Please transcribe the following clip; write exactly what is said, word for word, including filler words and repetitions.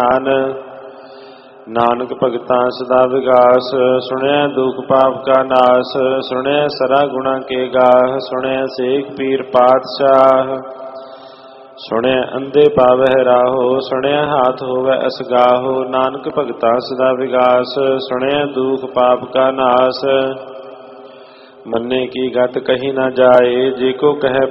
ਨਾਨਕ ਭਗਤਾਂ ਸਦਾ ਵਿਗਾਸ, ਸੁਣਿਆ ਦੁਖ ਪਾਪ ਕਾ ਨਾਸ। ਸੁਣਿਆ ਸਰਾ ਗੁਣਾ ਕੇ ਗਾਹ, ਸੁਣਿਆ ਸੇਖ ਪੀਰ ਪਾਤਸ਼ਾਹ। ਸੁਣਿਆ ਅੰਧੇ ਪਾਵਹਿ ਰਾਹੋ, ਸੁਣਿਆ ਹਾਥ ਹੋਵੈ ਅਸਗਾਹੋ। ਨਾਨਕ ਭਗਤਾਂ ਸਦਾ ਵਿਗਾਸ, ਸੁਣਿਆ ਦੁਖ ਪਾਪ ਕਾ ਨਾਸ। ਮੰਨੇ ਕੀ ਗਤ ਕਹੀ ਨਾ ਜਾਏ, ਜੇ ਕੋ ਕਹੈ